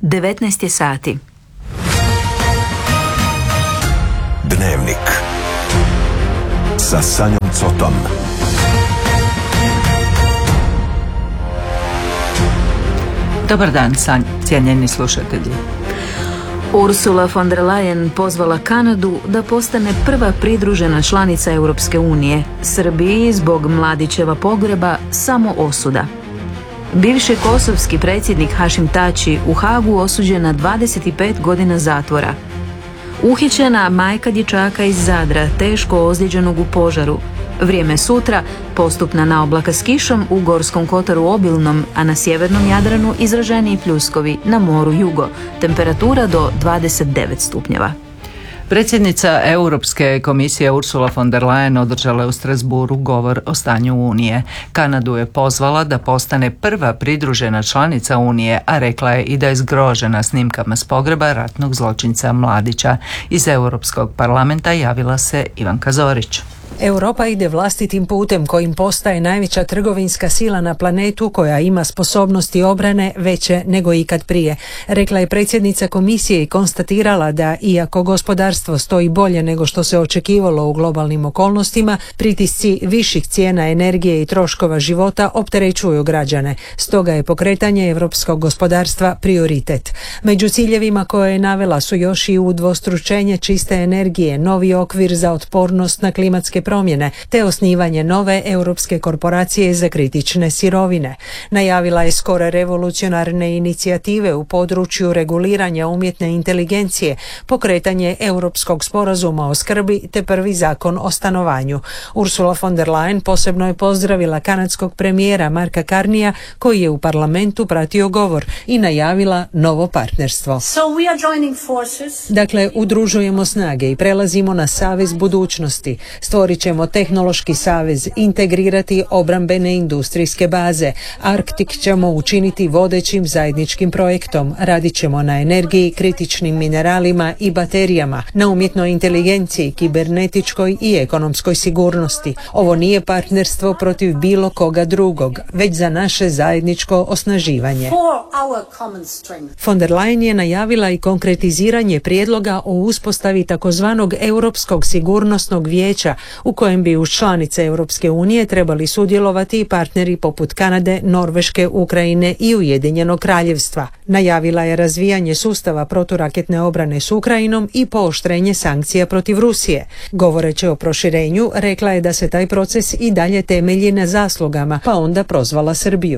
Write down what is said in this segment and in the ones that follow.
19 je sati. Dnevnik sa Sanjom Cotom. Dobar dan, cijenjeni slušatelji. Ursula von der Leyen pozvala Kanadu da postane prva pridružena članica Europske unije. Srbiji zbog Mladićeva pogreba samo osuda. Bivši kosovski predsjednik Hašim Tači u Hagu osuđen na 25 godina zatvora. Uhićena majka dječaka iz Zadra, teško ozlijeđenog u požaru. Vrijeme sutra, postupna naoblaka s kišom, u Gorskom kotaru obilnom, a na sjevernom Jadranu izraženiji pljuskovi, na moru jugo. Temperatura do 29 stupnjeva. Predsjednica Europske komisije Ursula von der Leyen održala je u Strasbourgu govor o stanju Unije. Kanadu je pozvala da postane prva pridružena članica Unije, a rekla je i da je zgrožena snimkama s pogreba ratnog zločinca Mladića. Iz Europskog parlamenta javila se Ivanka Zorić. Europa ide vlastitim putem kojim postaje najveća trgovinska sila na planetu koja ima sposobnosti obrane veće nego ikad prije, rekla je predsjednica komisije i konstatirala da iako gospodarstvo stoji bolje nego što se očekivalo u globalnim okolnostima, pritisci viših cijena energije i troškova života opterećuju građane. Stoga je pokretanje europskog gospodarstva prioritet. Među ciljevima koje je navela su još i udvostručenje čiste energije, novi okvir za otpornost na klimatske promjene, te osnivanje nove europske korporacije za kritične sirovine. Najavila je skoro revolucionarne inicijative u području reguliranja umjetne inteligencije, pokretanje europskog sporazuma o skrbi te prvi zakon o stanovanju. Ursula von der Leyen posebno je pozdravila kanadskog premijera Marka Carneya koji je u parlamentu pratio govor i najavila novo partnerstvo. Dakle, udružujemo snage i prelazimo na savez budućnosti. Stvorit ćemo tehnološki savez, integrirati obrambene industrijske baze. Arktik ćemo učiniti vodećim zajedničkim projektom. Radit ćemo na energiji, kritičnim mineralima i baterijama, na umjetnoj inteligenciji, kibernetičkoj i ekonomskoj sigurnosti. Ovo nije partnerstvo protiv bilo koga drugog, već za naše zajedničko osnaživanje. Von der Leyen je najavila i konkretiziranje prijedloga o uspostavi takozvanog Europskog sigurnosnog vijeća u kojem bi uz članice Europske unije trebali sudjelovati i partneri poput Kanade, Norveške, Ukrajine i Ujedinjenog kraljevstva. Najavila je razvijanje sustava proturaketne obrane s Ukrajinom i pooštrenje sankcija protiv Rusije. Govoreći o proširenju, rekla je da se taj proces i dalje temelji na zaslugama, pa onda prozvala Srbiju.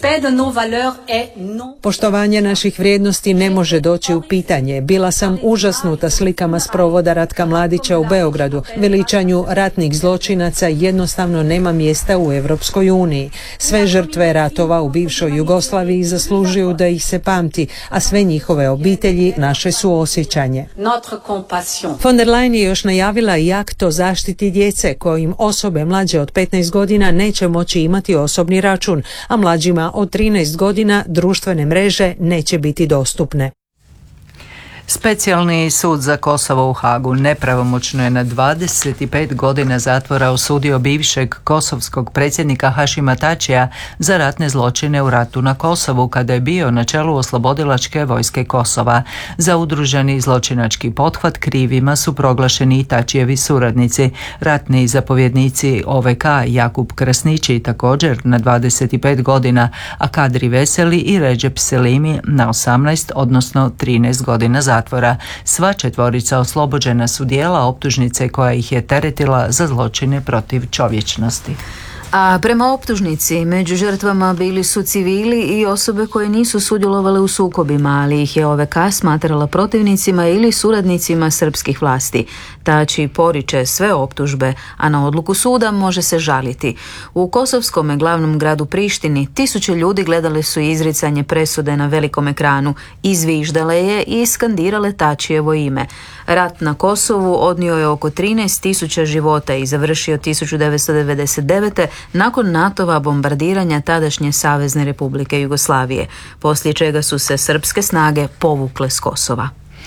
Poštovanje naših vrijednosti ne može doći u pitanje. Bila sam užasnuta slikama s provoda Ratka Mladića u Beogradu. Veličanju ratnih zločinaca jednostavno nema mjesta u Europskoj uniji. Sve žrtve ratova u bivšoj Jugoslaviji zaslužuju da ih se pamti, a sve njihove obitelji naše suosjećanje. Von der Leyen je još najavila i akt o zaštiti djece kojim osobe mlađe od 15 godina neće moći imati osobni račun, a mlađima od 13 godina društvene mreže neće biti dostupne. Specijalni sud za Kosovo u Hagu nepravomoćno je na 25 godina zatvora osudio bivšeg kosovskog predsjednika Hašima Tačija za ratne zločine u ratu na Kosovu kada je bio na čelu oslobodilačke vojske Kosova. Za udruženi zločinački pothvat krivima su proglašeni i Tačijevi suradnici, ratni zapovjednici OVK Jakub Krasnići također na 25 godina, a Kadri Veseli i Recep Selimi na 18, odnosno 13 godina zatvora. Sva četvorica oslobođena su dijela optužnice koja ih je teretila za zločine protiv čovječnosti. A prema optužnici, među žrtvama bili su civili i osobe koje nisu sudjelovale u sukobima, ali ih je OVK smatrala protivnicima ili suradnicima srpskih vlasti. Tači poriče sve optužbe, a na odluku suda može se žaliti. U kosovskom glavnom gradu Prištini tisuće ljudi gledale su izricanje presude na velikom ekranu, izviždale je i skandirale Tačijevo ime. Rat na Kosovu odnio je oko 13.000 života i završio 1999. nakon NATO-va bombardiranja tadašnje Savezne Republike Jugoslavije, poslije čega su se srpske snage povukle s Kosova.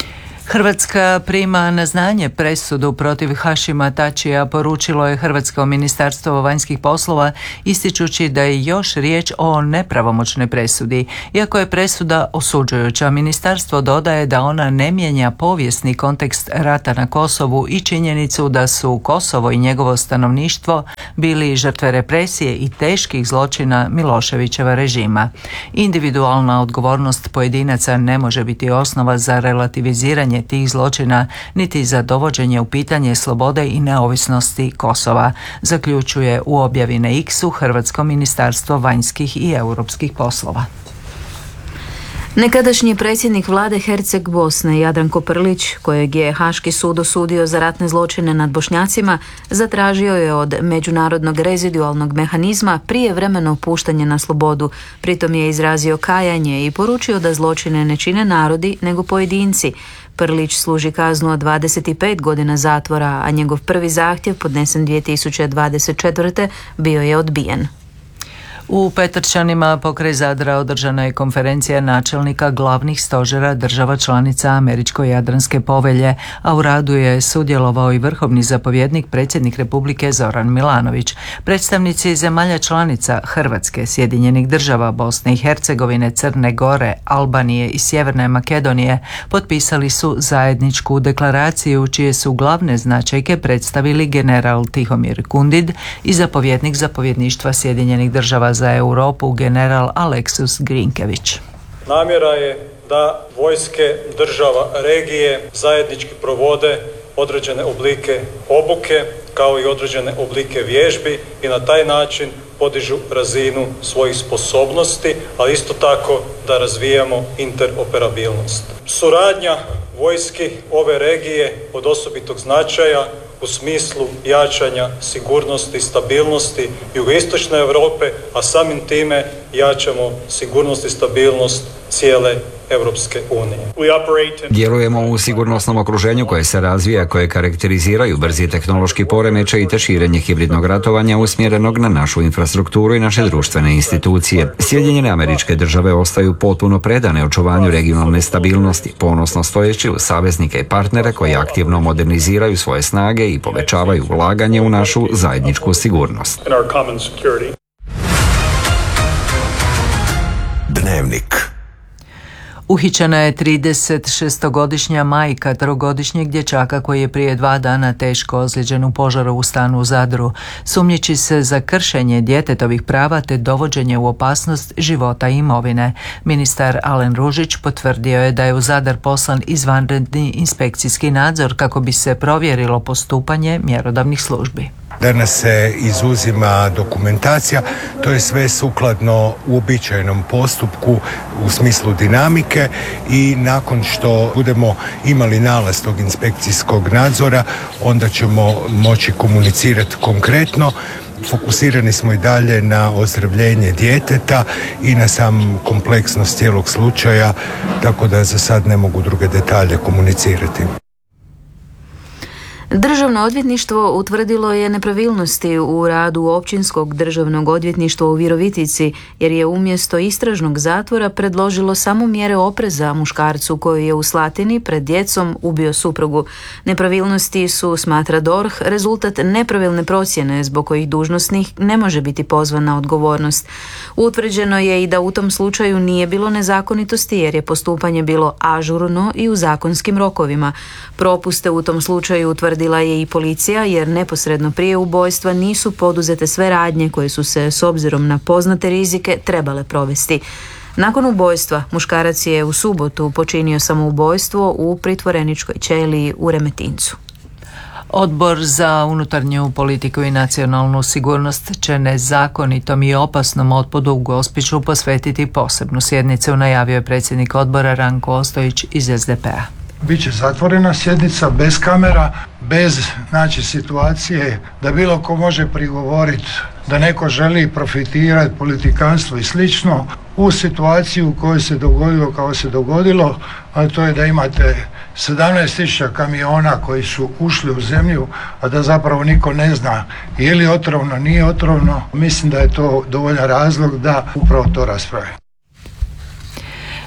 Hrvatska prima na znanje presudu protiv Hašima Tačija, poručilo je Hrvatsko ministarstvo vanjskih poslova, ističući da je još riječ o nepravomoćnoj presudi. Iako je presuda osuđujuća, ministarstvo dodaje da ona ne mijenja povijesni kontekst rata na Kosovu i činjenicu da su Kosovo i njegovo stanovništvo bili žrtve represije i teških zločina Miloševićeva režima. Individualna odgovornost pojedinaca ne može biti osnova za relativiziranje tih zločina, niti za dovođenje u pitanje slobode i neovisnosti Kosova, zaključuje u objavi na X-u Hrvatsko ministarstvo vanjskih i europskih poslova. Nekadašnji predsjednik vlade Herceg Bosne Jadranko Prlić, kojeg je Haški sud osudio za ratne zločine nad Bošnjacima, zatražio je od međunarodnog rezidualnog mehanizma prijevremeno puštanje na slobodu. Pritom je izrazio kajanje i poručio da zločine ne čine narodi nego pojedinci. Prlić služi kaznu od 25 godina zatvora, a njegov prvi zahtjev, podnesen 2024. bio je odbijen. U Petrčanima pokraj Zadra održana je konferencija načelnika glavnih stožera država članica Američko-Jadranske povelje, a u radu je sudjelovao i vrhovni zapovjednik predsjednik Republike Zoran Milanović. Predstavnici zemalja članica Hrvatske, Sjedinjenih država, Bosne i Hercegovine, Crne Gore, Albanije i Sjeverne Makedonije potpisali su zajedničku deklaraciju čije su glavne značajke predstavili general Tihomir Kundid i zapovjednik zapovjedništva Sjedinjenih država za Europu general Aleksus Grinkević. Namjera je da vojske država regije zajednički provode određene oblike obuke kao i određene oblike vježbi i na taj način podižu razinu svojih sposobnosti, ali isto tako da razvijamo interoperabilnost. Suradnja vojski ove regije od osobitog značaja u smislu jačanja sigurnosti i stabilnosti jugoistočne Europe, a samim time jačamo sigurnost i stabilnost cijele Europske unije. Djelujemo u sigurnosnom okruženju koje se razvija, koje karakteriziraju brzi tehnološki poremećaj te širenje hibridnog ratovanja usmjerenog na našu infrastrukturu i naše društvene institucije. Sjedinjene Američke Države ostaju potpuno predane očuvanju regionalne stabilnosti, ponosno stojeći uz saveznike i partnere koji aktivno moderniziraju svoje snage i povećavaju ulaganje u našu zajedničku sigurnost. Dnevnik. Uhićena je 36-godišnja majka trogodišnjeg dječaka koji je prije 2 dana teško ozlijeđen u požaru u stanu u Zadru, sumnjiči se za kršenje djetetovih prava te dovođenje u opasnost života i imovine. Ministar Alen Ružić potvrdio je da je u Zadar poslan izvanredni inspekcijski nadzor kako bi se provjerilo postupanje mjerodavnih službi. Danas se izuzima dokumentacija, to je sve sukladno uobičajenom postupku u smislu dinamike i nakon što budemo imali nalaz tog inspekcijskog nadzora, onda ćemo moći komunicirati konkretno. Fokusirani smo i dalje na ozdravljenje djeteta i na sam kompleksnost cijelog slučaja, tako da za sad ne mogu druge detalje komunicirati. Državno odvjetništvo utvrdilo je nepravilnosti u radu Općinskog državnog odvjetništva u Virovitici jer je umjesto istražnog zatvora predložilo samo mjere opreza muškarcu koji je u Slatini pred djecom ubio suprugu. Nepravilnosti su, smatra DORH, rezultat nepravilne procjene zbog kojih dužnosnik ne može biti pozvan na odgovornost. Utvrđeno je i da u tom slučaju nije bilo nezakonitosti jer je postupanje bilo ažurno i u zakonskim rokovima. Propuste u tom slučaju utvrdila je i policija jer neposredno prije ubojstva nisu poduzete sve radnje koje su se s obzirom na poznate rizike trebale provesti. Nakon ubojstva muškarac je u subotu počinio samoubojstvo u pritvoreničkoj ćeliji u Remetincu. Odbor za unutarnju politiku i nacionalnu sigurnost će nezakonitom i opasnom otpadu u Gospiću posvetiti posebnu sjednicu, najavio je predsjednik odbora Ranko Ostojić iz SDP-a. Biće zatvorena sjednica bez kamera, bez situacije da bilo ko može prigovoriti da neko želi profitirati, politikanstvo i slično u situaciju u kojoj se dogodilo kao se dogodilo, a to je da imate 17.000 kamiona koji su ušli u zemlju, a da zapravo niko ne zna je li otrovno, nije otrovno. Mislim da je to dovoljan razlog da upravo to raspravi.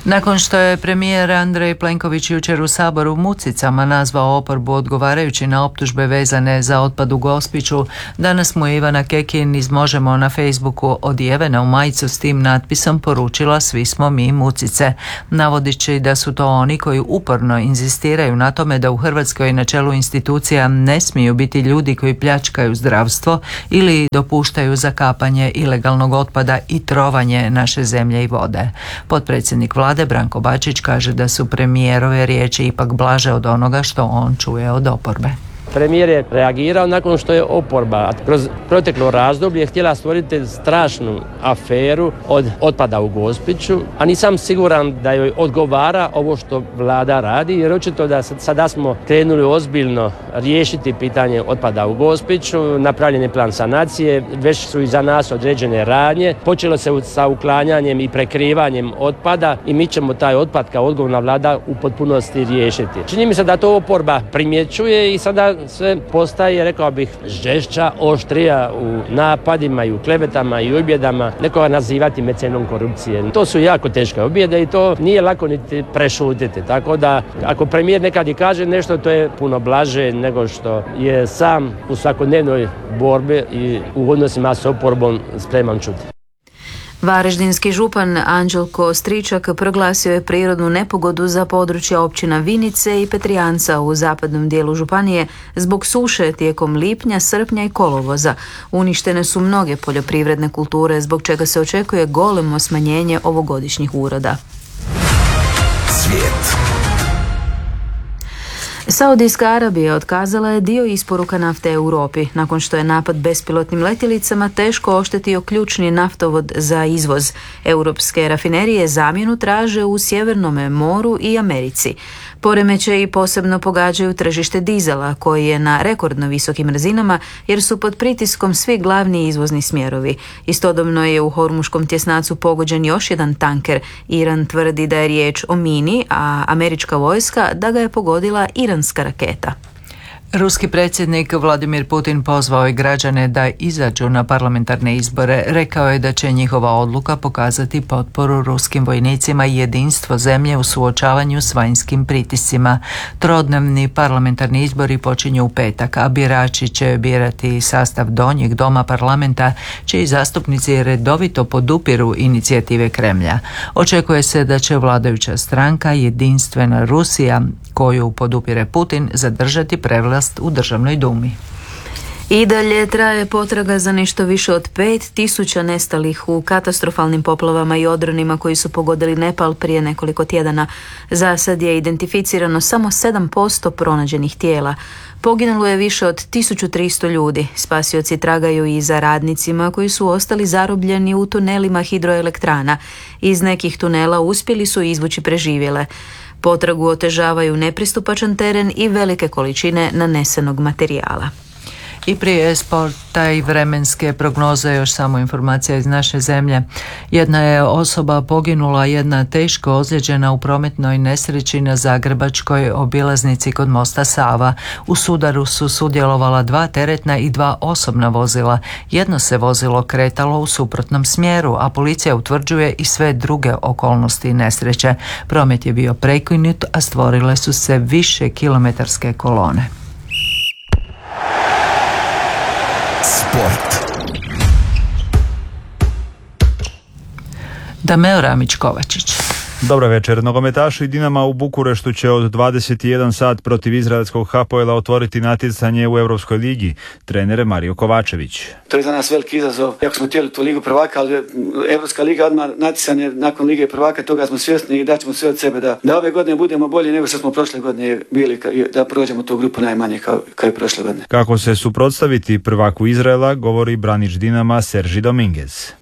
Nakon što je premijer Andrej Plenković jučer u Saboru mucicama nazvao oporbu odgovarajući na optužbe vezane za otpad u Gospiću, danas mu je Ivana Kekin iz Možemo na Facebooku odjevena u majicu s tim natpisom poručila svi smo mi mucice, navodići da su to oni koji uporno inzistiraju na tome da u Hrvatskoj na čelu institucija ne smiju biti ljudi koji pljačkaju zdravstvo ili dopuštaju zakapanje ilegalnog otpada i trovanje naše zemlje i vode. Potpredsjednik Vlade Branko Bačić kaže da su premijerove riječi ipak blaže od onoga što on čuje od oporbe. Premijer je reagirao nakon što je oporba kroz proteklo razdoblje htjela stvoriti strašnu aferu od otpada u Gospiću, a nisam siguran da joj odgovara ovo što Vlada radi, jer očito da sada smo krenuli ozbiljno riješiti pitanje otpada u Gospiću, napravljen je plan sanacije, već su iza nas određene radnje, počelo se sa uklanjanjem i prekrivanjem otpada i mi ćemo taj otpad kao odgovorna Vlada u potpunosti riješiti. Čini mi se da to oporba primjećuje i sada sve postaje, rekao bih, žešća, oštrija u napadima i u klevetama i objedama, nekoga nazivati mecenom korupcije. To su jako teške objede i to nije lako niti prešutiti. Tako da, ako premijer nekad i kaže nešto, to je puno blaže nego što je sam u svakodnevnoj borbi i u odnosima s oporbom spreman čuti. Varaždinski župan Anđelko Stričak proglasio je prirodnu nepogodu za područja općina Vinice i Petrijanca u zapadnom dijelu županije zbog suše tijekom lipnja, srpnja i kolovoza. Uništene su mnoge poljoprivredne kulture, zbog čega se očekuje golemo smanjenje ovogodišnjih uroda. Svijet. Saudijska Arabija otkazala je dio isporuka nafte Europi nakon što je napad bespilotnim letjelicama teško oštetio ključni naftovod za izvoz. Europske rafinerije zamjenu traže u Sjevernome moru i Americi. Poremećaji posebno pogađaju tržište dizela koji je na rekordno visokim razinama jer su pod pritiskom svi glavni izvozni smjerovi. Istodobno je u Hormuškom tjesnacu pogođen još jedan tanker. Iran tvrdi da je riječ o mini, a američka vojska da ga je pogodila iranska raketa. Ruski predsjednik Vladimir Putin pozvao je građane da izađu na parlamentarne izbore. Rekao je da će njihova odluka pokazati potporu ruskim vojnicima i jedinstvo zemlje u suočavanju s vanjskim pritiscima. Trodnevni parlamentarni izbori počinju u petak, a birači će birati sastav donjeg doma parlamenta, čiji zastupnici redovito podupiru inicijative Kremlja. Očekuje se da će vladajuća stranka Jedinstvena Rusija, koju podupire Putin, zadržati prevlast u Državnoj dumi. I dalje traje potraga za nešto više od 5.000 nestalih u katastrofalnim poplavama i odronima koji su pogodili Nepal prije nekoliko tjedana. Za sad je identificirano samo 7% pronađenih tijela. Poginulo je više od 1300 ljudi. Spasioci tragaju i za radnicima koji su ostali zarobljeni u tunelima hidroelektrana. Iz nekih tunela uspjeli su izvući preživjele. Potragu otežavaju nepristupačan teren i velike količine nanesenog materijala. I prije sporta i vremenske prognoze još samo informacija iz naše zemlje. Jedna je osoba poginula, jedna teško ozlijeđena u prometnoj nesreći na zagrebačkoj obilaznici kod mosta Sava. U sudaru su sudjelovala 2 teretna i 2 osobna vozila. Jedno se vozilo kretalo u suprotnom smjeru, a policija utvrđuje i sve druge okolnosti nesreće. Promet je bio prekinut, a stvorile su se više kilometarske kolone. Sport. Dameo Ramić-Kovačić. Dobro večer. Nogometaši Dinama u Bukureštu će od 21 sat protiv izraelskog Hapoela otvoriti natjecanje u Europskoj ligi. Trener je Mario Kovačević. To je za nas veliki izazov. Jako smo htjeli tu ligu prvaka, ali Europska liga odmah natjecanje nakon lige prvaka, toga smo svjesni i daćemo sve od sebe da ove godine budemo bolji nego što smo prošle godine bili, da prođemo tu grupu najmanje kao i prošle godine. Kako se suprotstaviti prvaku Izraela, govori branič Dinama Sergi Dominguez.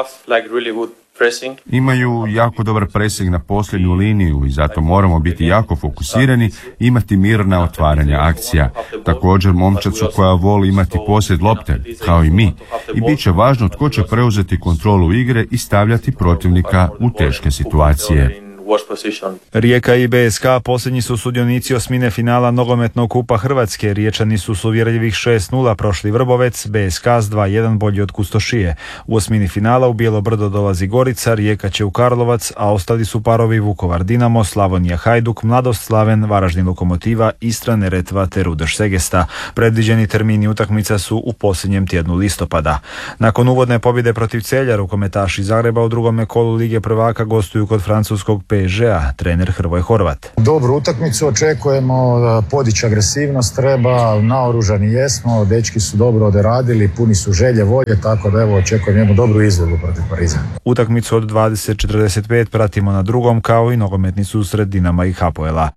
Imaju jako dobar presing na posljednju liniju i zato moramo biti jako fokusirani i imati mirna otvaranja akcija. Također momčad su koja voli imati posjed lopte, kao i mi. I bit će važno tko će preuzeti kontrolu igre i stavljati protivnika u teške situacije. Rijeka i BSK posljednji su sudionici osmine finala nogometnog kupa Hrvatske. Riječani su s uvjerljivih 6-0 prošli Vrbovec, BSK s 2-1 bolji od Kustošije. U osmini finala u Bijelo Brdo dolazi Gorica, Rijeka će u Karlovac, a ostali su parovi Vukovar Dinamo, Slavonija Hajduk, Mladost Slaven, Varaždin Lokomotiva, Istra Neretva te Rudeš Segesta. Predviđeni termini utakmica su u posljednjem tjednu listopada. Nakon uvodne pobjede protiv Celja, rukometaši Zagreba u drugome kolu Lige prvaka gostuju kod francuskog PSG-a, trener Hrvoje Horvat. Dobru utakmicu očekujemo, podići agresivnost treba, naoružani jesmo, dečki su dobro odradili, puni su želje, volje, tako da evo očekujem jednu dobru izvedbu protiv Pariza. Utakmicu od 20:45 pratimo na drugom kao i nogometni susret Dinama i Hapoela.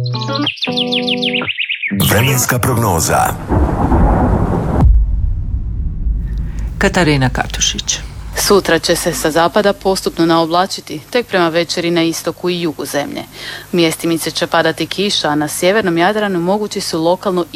Vremenska prognoza. Katarina Katušić. Sutra će se sa zapada postupno naoblačiti, tek prema večeri na istoku i jugu zemlje. Mjestimice će padati kiša, a na sjevernom Jadranu mogući su lokalno